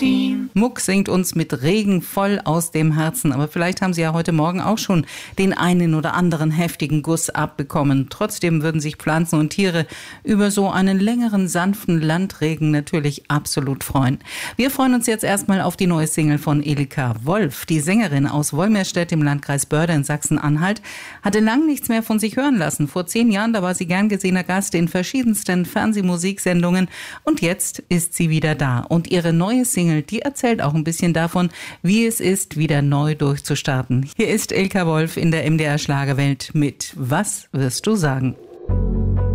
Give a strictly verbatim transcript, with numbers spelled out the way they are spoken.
ziehen. Muck singt uns mit Regen voll aus dem Herzen. Aber vielleicht haben Sie ja heute Morgen auch schon den einen oder anderen heftigen Guss abbekommen. Trotzdem würden sich Pflanzen und Tiere über so einen längeren, sanften Landregen natürlich absolut freuen. Wir freuen uns jetzt erstmal auf die neue Single von Elika Wolf. Die Sängerin aus Wolmirstedt im Landkreis Börde in Sachsen-Anhalt hatte lang nichts mehr von sich hören lassen. Vor zehn Jahren, da war sie gern gesehener Gast in verschiedensten Fernsehmusiksendungen und jetzt ist sie wieder da. Und ihre neue Single, die erzählt auch ein bisschen davon, wie es ist, wieder neu durchzustarten. Hier ist Elika Wolf in der M D R Schlagerwelt mit Was wirst du sagen?